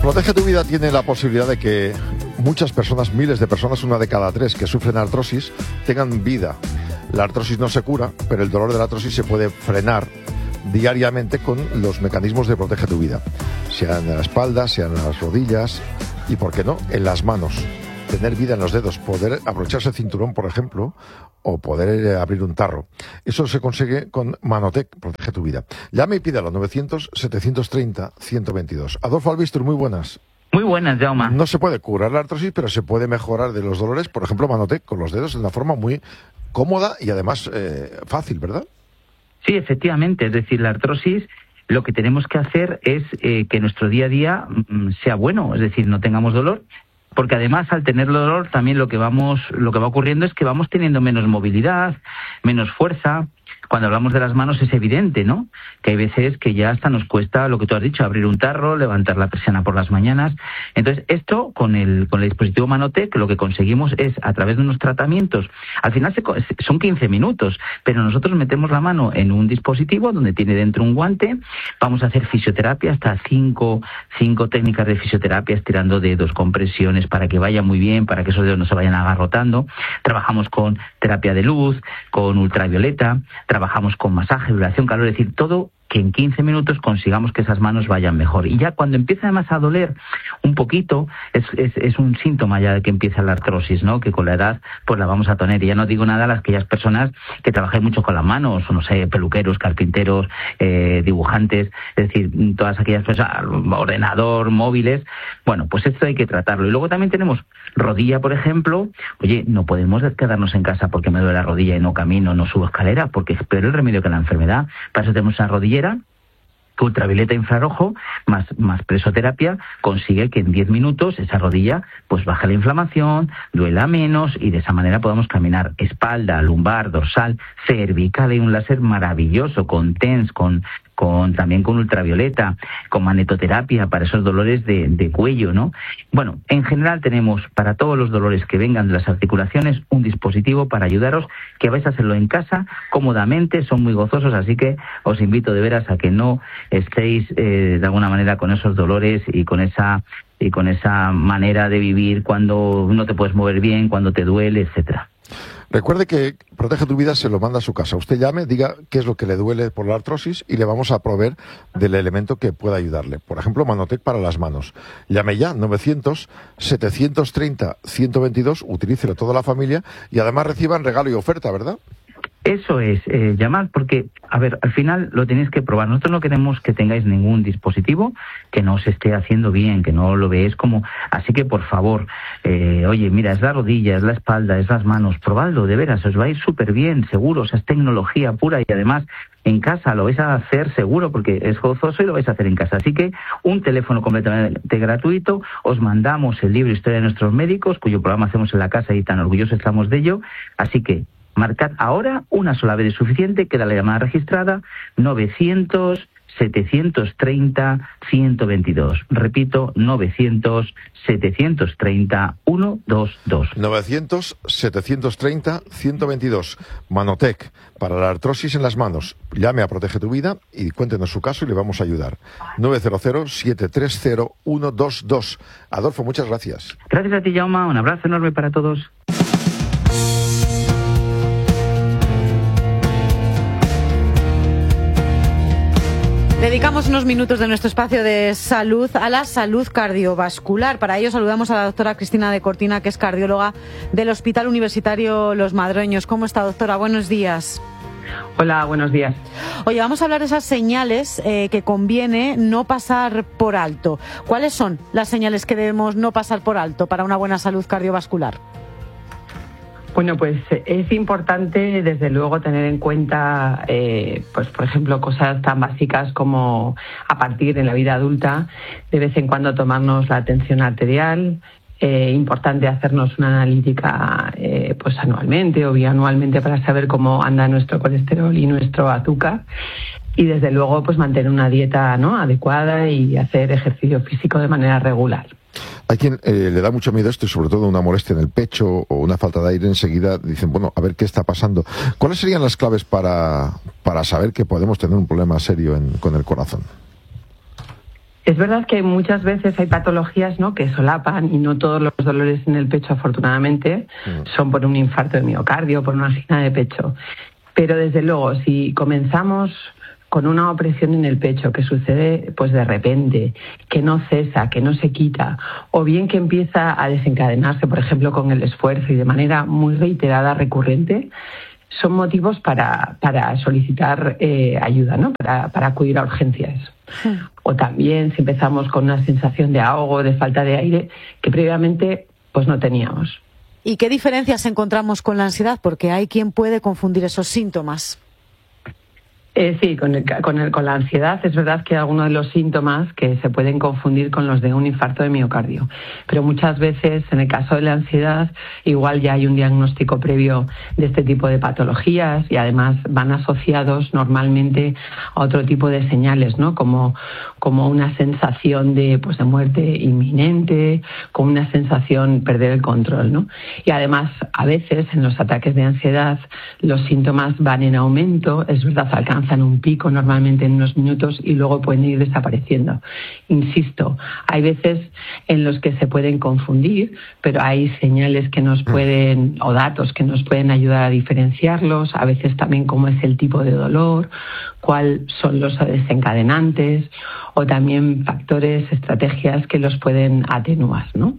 Protege tu Vida tiene la posibilidad de que muchas personas, miles de personas, 1 de cada 3 que sufren artrosis, tengan vida. La artrosis no se cura, pero el dolor de la artrosis se puede frenar diariamente con los mecanismos de Protege tu Vida. Sean en la espalda, sean en las rodillas y, ¿por qué no?, en las manos. Tener vida en los dedos, poder abrocharse el cinturón, por ejemplo, o poder abrir un tarro. Eso se consigue con Manotec, Protege tu Vida. Llame y pídalo, 900-730-122. Adolfo Albistur, muy buenas. Muy buenas, Jaume. No se puede curar la artrosis, pero se puede mejorar de los dolores, por ejemplo, Manotec, con los dedos, de una forma muy cómoda y además fácil, ¿verdad? Sí, efectivamente. Es decir, la artrosis, lo que tenemos que hacer es que nuestro día a día sea bueno, es decir, no tengamos dolor. Porque además, al tener dolor, también lo que va ocurriendo es que vamos teniendo menos movilidad, menos fuerza. Cuando hablamos de las manos es evidente, ¿no?, que hay veces que ya hasta nos cuesta, lo que tú has dicho, abrir un tarro, levantar la persiana por las mañanas. Entonces, esto con el dispositivo Manotec, lo que conseguimos es, a través de unos tratamientos, al final son 15 minutos, pero nosotros metemos la mano en un dispositivo donde tiene dentro un guante, vamos a hacer fisioterapia, hasta cinco técnicas de fisioterapia, estirando dedos, compresiones, para que vaya muy bien, para que esos dedos no se vayan agarrotando. Trabajamos con terapia de luz, con ultravioleta, trabajamos con masaje, vibración, calor, es decir, todo que en 15 minutos consigamos que esas manos vayan mejor. Y ya cuando empieza además a doler un poquito, es un síntoma ya de que empieza la artrosis, ¿no?, que con la edad pues la vamos a tener. Y ya no digo nada a aquellas personas que trabajan mucho con las manos, o no sé, peluqueros, carpinteros, dibujantes, es decir, todas aquellas personas, ordenador, móviles. Bueno, pues esto hay que tratarlo. Y luego también tenemos rodilla, por ejemplo. Oye, no podemos quedarnos en casa porque me duele la rodilla y no camino, no subo escalera, porque es peor el remedio que la enfermedad. Para eso tenemos una rodillera que ultravioleta infrarrojo más presoterapia consigue que en 10 minutos esa rodilla pues baje la inflamación, duela menos y de esa manera podamos caminar. Espalda, lumbar, dorsal, cervical, hay un láser maravilloso con TENS, también con ultravioleta, con magnetoterapia para esos dolores de cuello, ¿no? Bueno, en general tenemos para todos los dolores que vengan de las articulaciones un dispositivo para ayudaros, que vais a hacerlo en casa cómodamente, son muy gozosos, así que os invito de veras a que no estéis de alguna manera con esos dolores y con esa manera de vivir cuando no te puedes mover bien, cuando te duele, etcétera. Recuerde que Protege tu Vida se lo manda a su casa. Usted llame, diga qué es lo que le duele por la artrosis y le vamos a proveer del elemento que pueda ayudarle. Por ejemplo, Manotec para las manos. Llame ya, 900-730-122, utilícelo toda la familia y además reciban regalo y oferta, ¿verdad? Eso es, llamad, porque, a ver, al final lo tenéis que probar. Nosotros no queremos que tengáis ningún dispositivo que no os esté haciendo bien, que no lo veáis como... Así que, por favor, oye, mira, es la rodilla, es la espalda, es las manos, probadlo, de veras, os va a ir súper bien, seguro, o sea, es tecnología pura y además en casa lo vais a hacer seguro porque es gozoso y lo vais a hacer en casa. Así que un teléfono completamente gratuito, os mandamos el libro Historia de nuestros médicos, cuyo programa hacemos en la casa y tan orgullosos estamos de ello, así que marcad ahora, una sola vez es suficiente, queda la llamada registrada, 900-730-122. Repito, 900-730-122. 900-730-122. Manotec, para la artrosis en las manos. Llame a Protege tu Vida y cuéntenos su caso y le vamos a ayudar. 900-730-122. Adolfo, muchas gracias. Gracias a ti, Jaume. Un abrazo enorme para todos. Dedicamos unos minutos de nuestro espacio de salud a la salud cardiovascular. Para ello saludamos a la doctora Cristina de Cortina, que es cardióloga del Hospital Universitario Los Madroños. ¿Cómo está, doctora? Buenos días. Hola, buenos días. Oye, vamos a hablar de esas señales que conviene no pasar por alto. ¿Cuáles son las señales que debemos no pasar por alto para una buena salud cardiovascular? Bueno, pues es importante, desde luego, tener en cuenta, pues por ejemplo, cosas tan básicas como a partir de la vida adulta, de vez en cuando tomarnos la tensión arterial. Importante hacernos una analítica pues anualmente o bianualmente para saber cómo anda nuestro colesterol y nuestro azúcar. Y desde luego, pues mantener una dieta, ¿no?, adecuada y hacer ejercicio físico de manera regular. Hay quien le da mucho miedo esto y sobre todo una molestia en el pecho o una falta de aire, enseguida dicen, bueno, a ver qué está pasando. ¿Cuáles serían las claves para saber que podemos tener un problema serio con el corazón? Es verdad que muchas veces hay patologías, ¿no?, que solapan, y no todos los dolores en el pecho, afortunadamente, son por un infarto de miocardio, por una angina de pecho. Pero desde luego, si comenzamos con una opresión en el pecho que sucede pues de repente, que no cesa, que no se quita, o bien que empieza a desencadenarse, por ejemplo, con el esfuerzo y de manera muy reiterada, recurrente, son motivos para solicitar ayuda, ¿no?, para acudir a urgencias. O también si empezamos con una sensación de ahogo, de falta de aire, que previamente pues no teníamos. ¿Y qué diferencias encontramos con la ansiedad? Porque hay quien puede confundir esos síntomas. Sí, con la ansiedad es verdad que hay algunos de los síntomas que se pueden confundir con los de un infarto de miocardio, pero muchas veces en el caso de la ansiedad igual ya hay un diagnóstico previo de este tipo de patologías y además van asociados normalmente a otro tipo de señales, ¿no?, como una sensación de muerte inminente, como una sensación perder el control, ¿no? Y además a veces en los ataques de ansiedad los síntomas van en aumento, es verdad, alcanzan un pico normalmente en unos minutos y luego pueden ir desapareciendo. Insisto, hay veces en los que se pueden confundir, pero hay señales que nos pueden, o datos que nos pueden ayudar a diferenciarlos, a veces también cómo es el tipo de dolor, cuáles son los desencadenantes, o también factores, estrategias que los pueden atenuar, ¿no?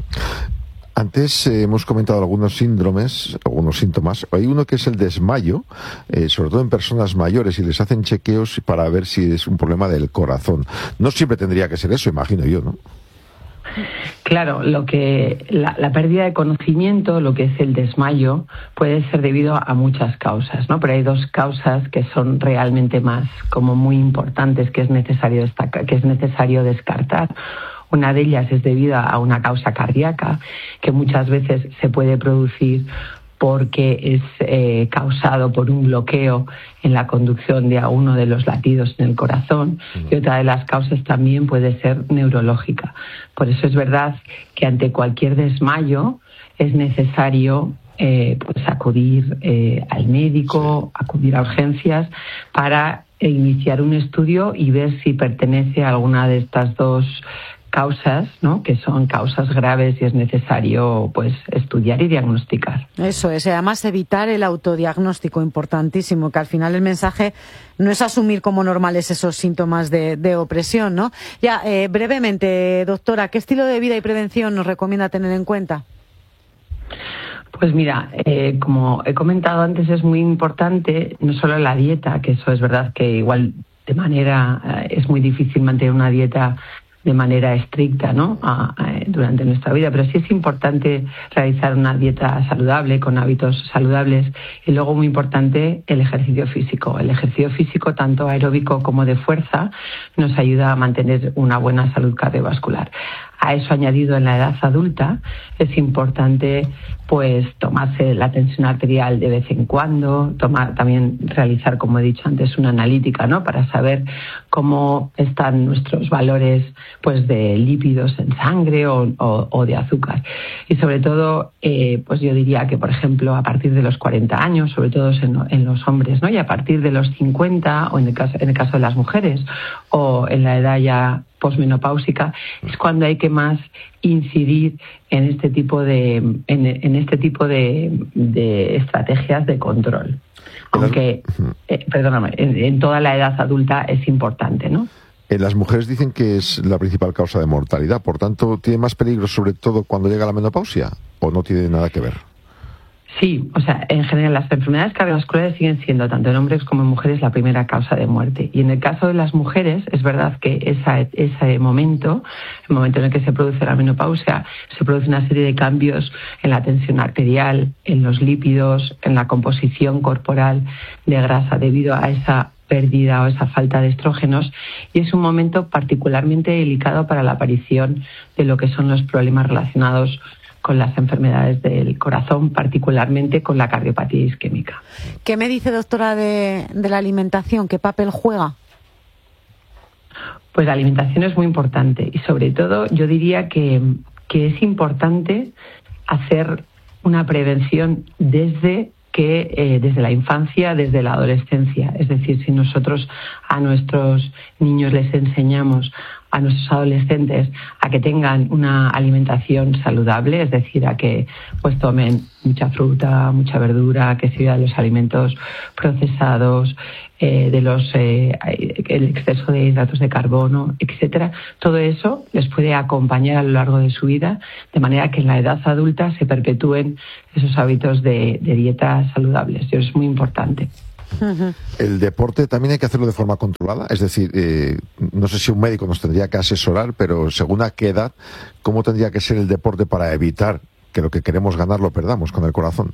Antes hemos comentado algunos síndromes, algunos síntomas. Hay uno que es el desmayo, sobre todo en personas mayores, y les hacen chequeos para ver si es un problema del corazón. No siempre tendría que ser eso, imagino yo, ¿no? Claro, la pérdida de conocimiento, lo que es el desmayo, puede ser debido a muchas causas, ¿no? Pero hay dos causas que son realmente más como muy importantes que es necesario descartar. Una de ellas es debida a una causa cardíaca, que muchas veces se puede producir porque es causado por un bloqueo en la conducción de uno de los latidos en el corazón, y otra de las causas también puede ser neurológica. Por eso es verdad que ante cualquier desmayo es necesario acudir al médico, acudir a urgencias para iniciar un estudio y ver si pertenece a alguna de estas dos causas, ¿no?, que son causas graves y es necesario estudiar y diagnosticar. Eso es, además evitar el autodiagnóstico, importantísimo, que al final el mensaje no es asumir como normales esos síntomas de opresión, ¿no? Ya, brevemente, doctora, ¿qué estilo de vida y prevención nos recomienda tener en cuenta? Pues mira, como he comentado antes, es muy importante no solo la dieta, que eso es verdad que igual es muy difícil mantener una dieta de manera estricta, ¿no?, durante nuestra vida, pero sí es importante realizar una dieta saludable, con hábitos saludables, y luego muy importante el ejercicio físico. El ejercicio físico, tanto aeróbico como de fuerza, nos ayuda a mantener una buena salud cardiovascular. A eso añadido en la edad adulta es importante tomarse la tensión arterial de vez en cuando, también realizar, como he dicho antes, una analítica, ¿no?, para saber cómo están nuestros valores de lípidos en sangre o de azúcar. Y sobre todo, yo diría que, por ejemplo, a partir de los 40 años, sobre todo en los hombres, ¿no?, y a partir de los 50, o en el caso de las mujeres, o en la edad ya posmenopáusica, es cuando hay que más incidir en este tipo de estrategias de control. Aunque, en toda la edad adulta es importante, ¿no? Las mujeres dicen que es la principal causa de mortalidad, por tanto, ¿tiene más peligro sobre todo cuando llega la menopausia o no tiene nada que ver? Sí, en general las enfermedades cardiovasculares siguen siendo, tanto en hombres como en mujeres, la primera causa de muerte. Y en el caso de las mujeres, es verdad que ese momento, el momento en el que se produce la menopausia, se produce una serie de cambios en la tensión arterial, en los lípidos, en la composición corporal de grasa debido a esa pérdida o esa falta de estrógenos, y es un momento particularmente delicado para la aparición de lo que son los problemas relacionados con las enfermedades del corazón, particularmente con la cardiopatía isquémica. ¿Qué me dice, doctora, de la alimentación? ¿Qué papel juega? Pues la alimentación es muy importante y sobre todo yo diría que es importante hacer una prevención desde la infancia, desde la adolescencia. Es decir, si nosotros a nuestros niños les enseñamos a nuestros adolescentes a que tengan una alimentación saludable, es decir, a que pues tomen mucha fruta, mucha verdura, que se eviten los alimentos procesados, el exceso de hidratos de carbono, etcétera. Todo eso les puede acompañar a lo largo de su vida, de manera que en la edad adulta se perpetúen esos hábitos de dieta saludables. Y eso es muy importante. El deporte también hay que hacerlo de forma controlada, es decir, no sé si un médico nos tendría que asesorar, pero según a qué edad, ¿cómo tendría que ser el deporte para evitar que lo que queremos ganar lo perdamos con el corazón?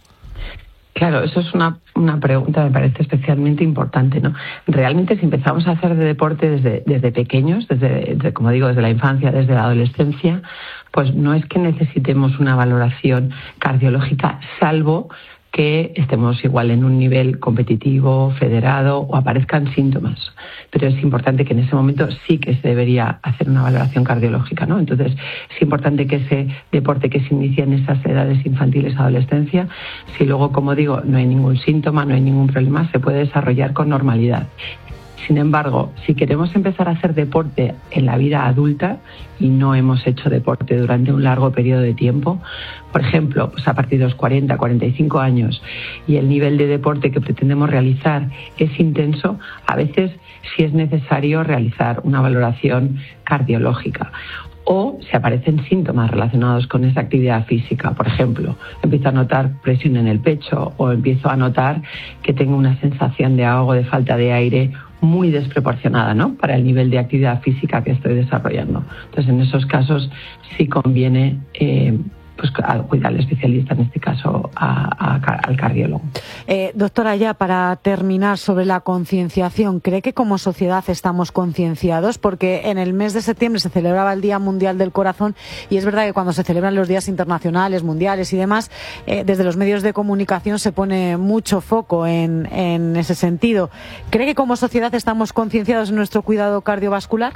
Claro, eso es una pregunta, me parece especialmente importante, ¿no? Realmente, si empezamos a hacer de deporte desde pequeños, como digo, desde la infancia, desde la adolescencia, pues no es que necesitemos una valoración cardiológica, salvo que estemos igual en un nivel competitivo, federado, o aparezcan síntomas. Pero es importante que en ese momento sí que se debería hacer una valoración cardiológica, ¿no? Entonces, es importante que ese deporte que se inicia en esas edades infantiles, adolescencia, si luego, como digo, no hay ningún síntoma, no hay ningún problema, se puede desarrollar con normalidad. Sin embargo, si queremos empezar a hacer deporte en la vida adulta y no hemos hecho deporte durante un largo periodo de tiempo, por ejemplo, pues a partir de los 40, 45 años, y el nivel de deporte que pretendemos realizar es intenso, a veces sí es necesario realizar una valoración cardiológica. O si aparecen síntomas relacionados con esa actividad física, por ejemplo, empiezo a notar presión en el pecho o empiezo a notar que tengo una sensación de ahogo, de falta de aire muy desproporcionada, ¿no?, para el nivel de actividad física que estoy desarrollando. Entonces, en esos casos sí conviene pues acudir al especialista, en este caso al cardiólogo. Doctora, ya para terminar, sobre la concienciación, ¿cree que como sociedad estamos concienciados? Porque en el mes de septiembre se celebraba el Día Mundial del Corazón y es verdad que cuando se celebran los días internacionales, mundiales y demás, desde los medios de comunicación se pone mucho foco en ese sentido. ¿Cree que como sociedad estamos concienciados en nuestro cuidado cardiovascular?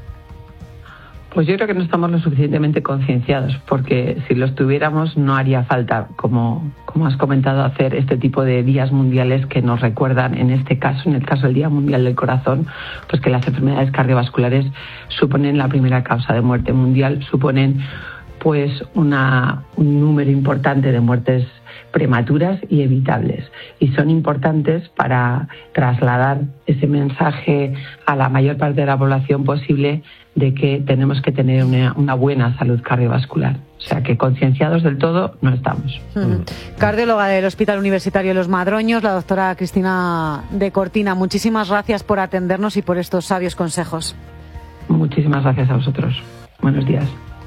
Pues yo creo que no estamos lo suficientemente concienciados, porque si lo estuviéramos no haría falta, como has comentado, hacer este tipo de días mundiales que nos recuerdan, en este caso, en el caso del Día Mundial del Corazón, pues que las enfermedades cardiovasculares suponen la primera causa de muerte mundial, suponen pues un número importante de muertes prematuras y evitables, y son importantes para trasladar ese mensaje a la mayor parte de la población posible de que tenemos que tener una buena salud cardiovascular. O sea que concienciados del todo no estamos. Cardióloga del Hospital Universitario Los Madroños, la doctora Cristina de Cortina, muchísimas gracias por atendernos y por estos sabios consejos. Muchísimas gracias a vosotros. Buenos días.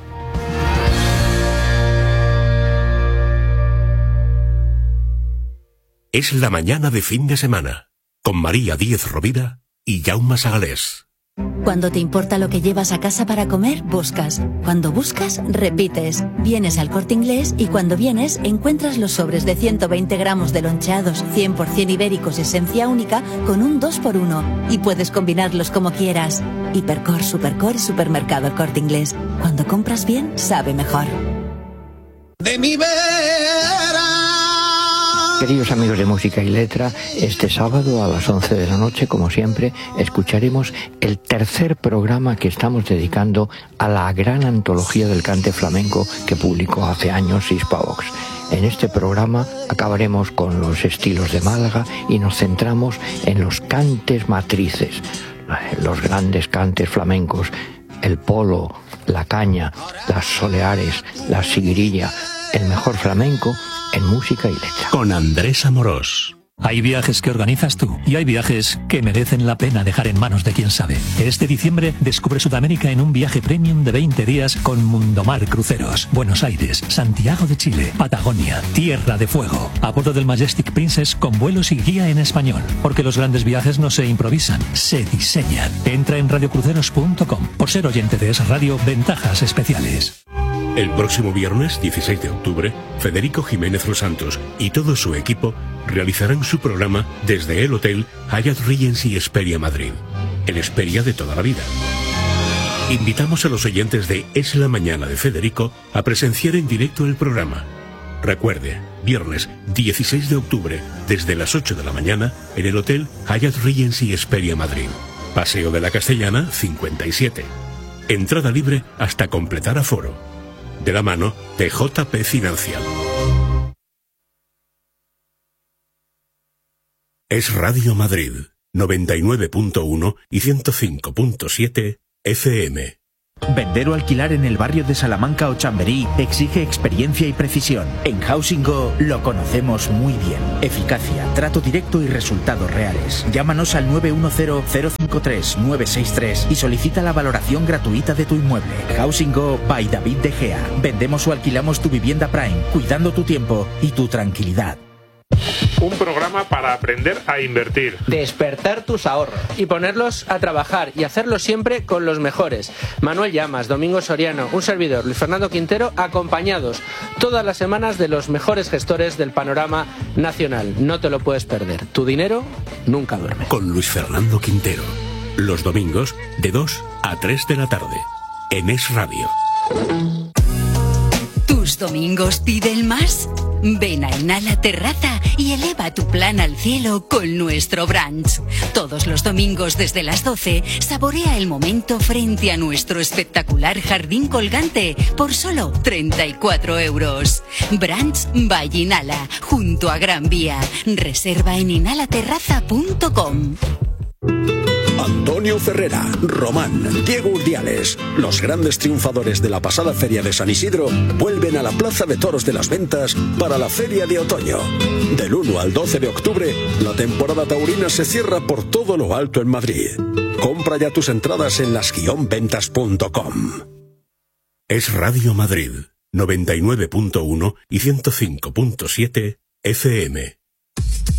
Es la mañana de fin de semana, con María Díez Rovira y Jaume Sagalés. Cuando te importa lo que llevas a casa para comer, buscas. Cuando buscas, repites. Vienes al Corte Inglés y cuando vienes, encuentras los sobres de 120 gramos de loncheados 100% ibéricos esencia única con un 2x1. Y puedes combinarlos como quieras. Hipercor, Supercor y Supermercado El Corte Inglés. Cuando compras bien, sabe mejor. De mi vera. Queridos amigos de Música y Letra, este sábado a las 11 de la noche, como siempre, escucharemos el tercer programa que estamos dedicando a la gran antología del cante flamenco que publicó hace años Hispavox. En este programa acabaremos con los estilos de Málaga y nos centramos en los cantes matrices, los grandes cantes flamencos, el polo, la caña, las soleares, la siguirilla, el mejor flamenco en Música y Letra. Con Andrés Amorós. Hay viajes que organizas tú y hay viajes que merecen la pena dejar en manos de quien sabe. Este diciembre descubre Sudamérica en un viaje premium de 20 días con Mundomar Cruceros. Buenos Aires, Santiago de Chile, Patagonia, Tierra de Fuego. A bordo del Majestic Princess con vuelos y guía en español. Porque los grandes viajes no se improvisan, se diseñan. Entra en radiocruceros.com. Por ser oyente de Es Radio, ventajas especiales. El próximo viernes 16 de octubre, Federico Jiménez Los Santos y todo su equipo realizarán su programa desde el Hotel Hyatt Regency Hesperia Madrid, el Hesperia de toda la vida. Invitamos a los oyentes de Es la Mañana de Federico a presenciar en directo el programa. Recuerde, viernes 16 de octubre, desde las 8 de la mañana, en el Hotel Hyatt Regency Hesperia Madrid. Paseo de la Castellana 57. Entrada libre hasta completar aforo. De la mano de JP Financial. Es Radio Madrid, 99.1 y 105.7 FM. Vender o alquilar en el barrio de Salamanca o Chamberí exige experiencia y precisión. En Housing Go lo conocemos muy bien. Eficacia, trato directo y resultados reales. Llámanos al 910-053-963 y solicita la valoración gratuita de tu inmueble. Housing Go by David De Gea. Vendemos o alquilamos tu vivienda Prime, cuidando tu tiempo y tu tranquilidad. Un programa para aprender a invertir. Despertar tus ahorros y ponerlos a trabajar y hacerlo siempre con los mejores. Manuel Llamas, Domingo Soriano, un servidor, Luis Fernando Quintero, acompañados todas las semanas de los mejores gestores del panorama nacional. No te lo puedes perder. Tu dinero nunca duerme. Con Luis Fernando Quintero. Los domingos de 2 a 3 de la tarde. En Es Radio. ¿Tus domingos piden más? Ven a Inhala Terraza y eleva tu plan al cielo con nuestro brunch. Todos los domingos desde las 12, saborea el momento frente a nuestro espectacular jardín colgante por solo 34 euros. Brunch by Inhala, junto a Gran Vía. Reserva en inhalaterraza.com. Antonio Ferrera, Román, Diego Urdiales, los grandes triunfadores de la pasada Feria de San Isidro, vuelven a la Plaza de Toros de las Ventas para la Feria de Otoño. Del 1 al 12 de octubre, la temporada taurina se cierra por todo lo alto en Madrid. Compra ya tus entradas en las-ventas.com. Es Radio Madrid, 99.1 y 105.7 FM.